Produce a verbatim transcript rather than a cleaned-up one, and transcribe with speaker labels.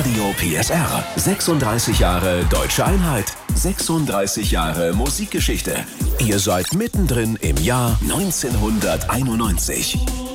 Speaker 1: Radio P S R. sechsunddreißig Jahre Deutsche Einheit. sechsunddreißig Jahre Musikgeschichte. Ihr seid mittendrin im Jahr neunzehnhunderteinundneunzig.